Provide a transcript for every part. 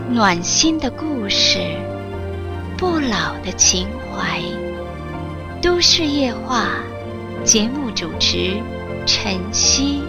暖心的故事，不老的情怀。都市夜话节目主持晨曦。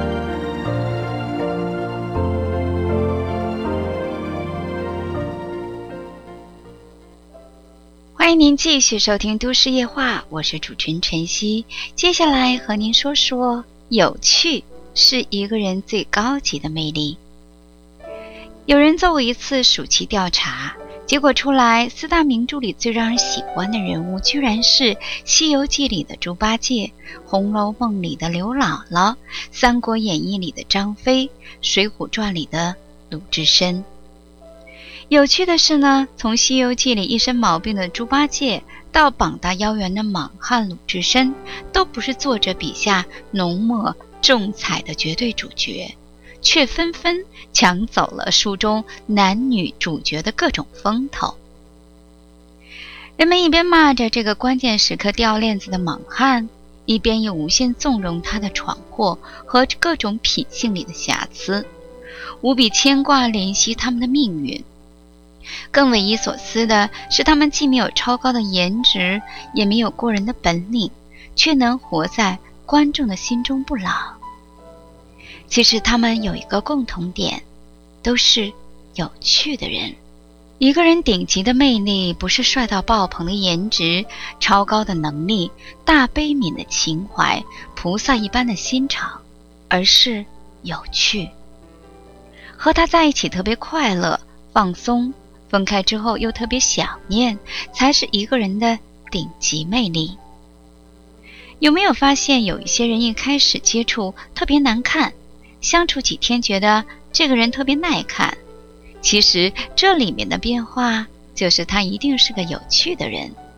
欢迎您继续收听都市夜话，我是主持人晨曦。接下来和您说说，有趣是一个人最高级的魅力。有人做过一次暑期调查，结果出来4大名著里最让人喜欢的人物居然是《西游记》里的猪八戒，《红楼梦》里的刘姥姥，《三国演义》里的张飞，《水浒传》里的鲁智深。有趣的是呢，从《西游记》里一身毛病的猪八戒到膀大腰圆的莽汉鲁智深，都不是作者笔下浓墨重彩的绝对主角，却纷纷抢走了书中男女主角的各种风头。人们一边骂着这个关键时刻掉链子的莽汉，一边又无限纵容他的闯祸和各种品性里的瑕疵，无比牵挂怜惜他们的命运。更匪夷所思的是，他们既没有超高的颜值，也没有过人的本领，却能活在观众的心中不老。其实他们有一个共同点，都是有趣的人。一个人顶级的魅力，不是帅到爆棚的颜值、超高的能力、大悲悯的情怀、菩萨一般的心肠，而是有趣。和他在一起特别快乐、放松，分开之后又特别想念，才是一个人的顶级魅力。有没有发现，有一些人一开始接触特别难看，相处几天觉得这个人特别耐看，其实这里面的变化就是他一定是个有趣的人。